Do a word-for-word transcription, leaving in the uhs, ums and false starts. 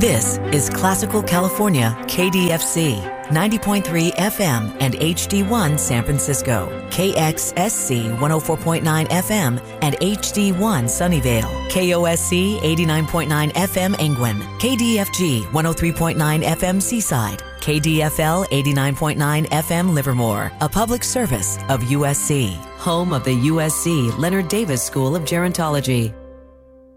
This is Classical California, K D F C, ninety point three F M and H D one San Francisco, K X S C one oh four point nine F M and H D one Sunnyvale, K O S C eighty-nine point nine F M Angwin, K D F G one oh three point nine F M Seaside, K D F L eighty-nine point nine F M Livermore, a public service of U S C, home of the U S C Leonard Davis School of Gerontology.